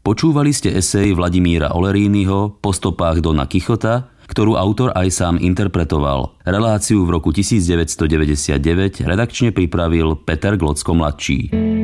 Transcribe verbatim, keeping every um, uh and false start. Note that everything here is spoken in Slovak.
Počúvali ste esej Vladimíra Olerínyho Po stopách Dona Kichota, ktorú autor aj sám interpretoval. Reláciu v roku devätnásťstodeväťdesiatdeväť redakčne pripravil Peter Glocko mladší.